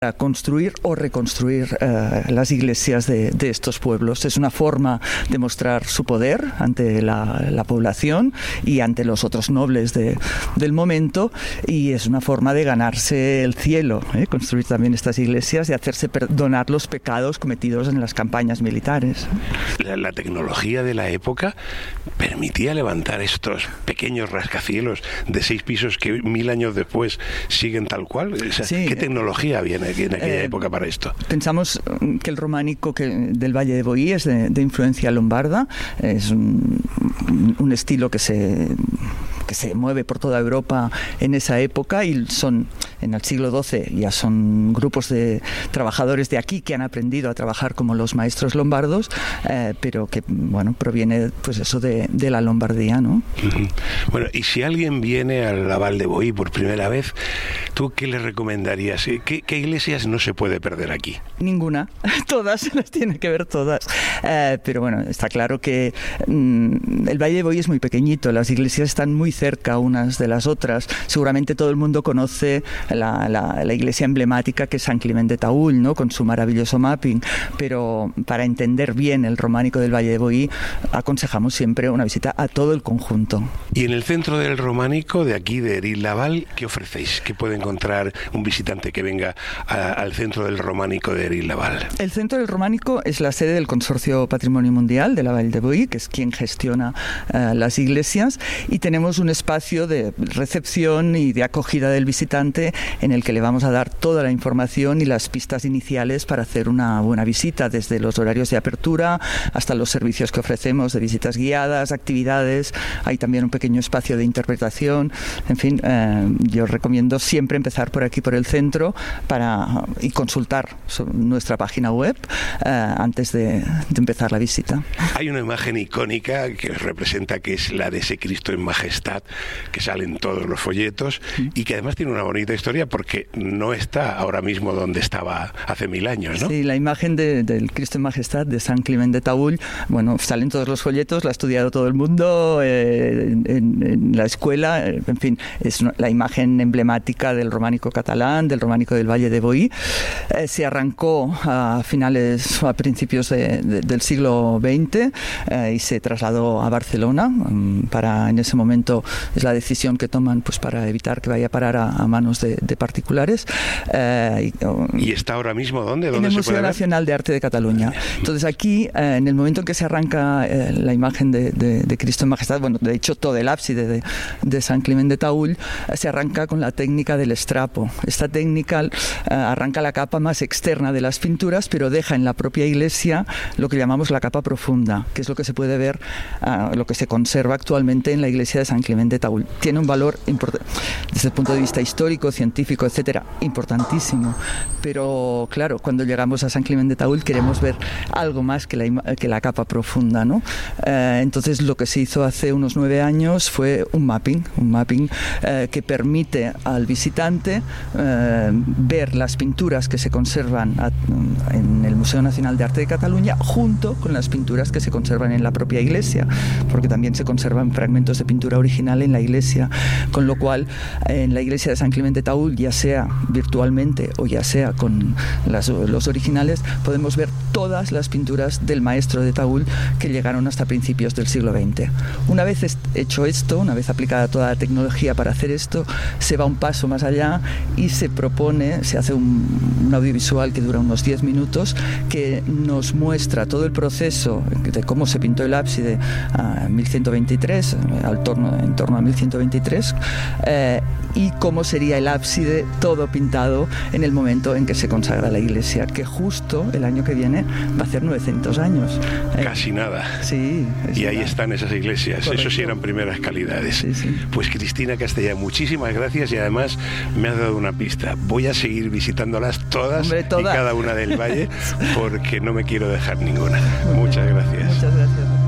a construir o reconstruir las iglesias de estos pueblos. Es una forma de mostrar su poder ante la población y ante los otros nobles del momento, y es una forma de ganarse el cielo, construir también estas iglesias y hacerse perdonar los pecados cometidos en las campañas militares. La tecnología de la época permitía levantar estos pequeños rascacielos de 6 pisos que 1000 años después siguen tal cual. O sea, sí. ¿Qué tecnología había en aquella época para esto? Pensamos que el románico del Valle de Boí es de influencia lombarda. Es un estilo que se mueve por toda Europa en esa época, y en el siglo XII ya son grupos de trabajadores de aquí que han aprendido a trabajar como los maestros lombardos, pero que proviene pues eso de la Lombardía, ¿no? Uh-huh. Bueno, y si alguien viene al Val de Boí por primera vez, ¿tú qué le recomendarías? ¿Qué iglesias no se puede perder aquí? Ninguna, todas, las tiene que ver todas, pero bueno, está claro que el Valle de Boí es muy pequeñito, las iglesias están muy cerca unas de las otras. Seguramente todo el mundo conoce la iglesia emblemática que es San Climent de Taüll, ¿no?, con su maravilloso mapping, pero para entender bien el románico del Valle de Boí aconsejamos siempre una visita a todo el conjunto. Y en el centro del románico de aquí, de Eril-la-Val, ¿qué ofrecéis? ¿Qué puede encontrar un visitante que venga al centro del románico de Eril-la-Val? El centro del románico es la sede del Consorcio Patrimonio Mundial de la Val de Boí, que es quien gestiona las iglesias, y tenemos un espacio de recepción y de acogida del visitante en el que le vamos a dar toda la información y las pistas iniciales para hacer una buena visita, desde los horarios de apertura hasta los servicios que ofrecemos de visitas guiadas, actividades. Hay también un pequeño espacio de interpretación. En fin, yo recomiendo siempre empezar por aquí, por el centro, y consultar nuestra página web antes de empezar la visita. Hay una imagen icónica que representa, que es la de ese Cristo en majestad que sale en todos los folletos y que además tiene una bonita historia porque no está ahora mismo donde estaba hace 1000 años, ¿no? Sí, la imagen del Cristo en majestad de San Climent de Taüll, sale en todos los folletos, la ha estudiado todo el mundo en la escuela, en fin, es la imagen emblemática del románico catalán, del románico del Valle de Boí. Se arrancó a principios del siglo XX y se trasladó a Barcelona. En ese momento es la decisión que toman pues para evitar que vaya a parar a manos de particulares. ¿Y está ahora mismo dónde? En el Museo Nacional de Arte de Cataluña. Entonces aquí, en el momento en que se arranca la imagen de Cristo en majestad, de hecho todo el ábside de San Climent de Taüll se arranca con la técnica del estrapo. Esta técnica arranca la capa más externa de las pinturas, pero deja en la propia iglesia lo que llamamos la capa profunda, que es lo que se puede ver, lo que se conserva actualmente en la iglesia de San Climent de Taüll. Tiene un valor desde el punto de vista histórico, científico, etcétera, importantísimo, pero claro, cuando llegamos a San Climent de Taüll queremos ver algo más que la capa profunda, ¿no? Entonces lo que se hizo hace unos 9 años fue un mapping que permite al visitante ver las pinturas que se conservan en el Museo Nacional de Arte de Cataluña junto con las pinturas que se conservan en la propia iglesia, porque también se conservan fragmentos de pintura original en la iglesia, con lo cual en la iglesia de San Climent de Taüll, ya sea virtualmente o ya sea con los originales, podemos ver todas las pinturas del maestro de Taüll que llegaron hasta principios del siglo XX. Una vez hecho esto, una vez aplicada toda la tecnología para hacer esto, se va un paso más allá y se hace un audiovisual que dura unos 10 minutos que nos muestra todo el proceso de cómo se pintó el ábside a 1123, en torno a 1123, y cómo sería el ábside todo pintado en el momento en que se consagra la iglesia, que justo el año que viene va a hacer 900 años. Casi nada. Sí. Y ahí están esas iglesias. Correcto. Eso sí eran primeras calidades. Sí. Pues Cristina Castellà, muchísimas gracias, y además me has dado una pista. Voy a seguir visitándolas todas. Hombre, y cada una del valle porque no me quiero dejar ninguna. Muchas gracias. Muchas gracias.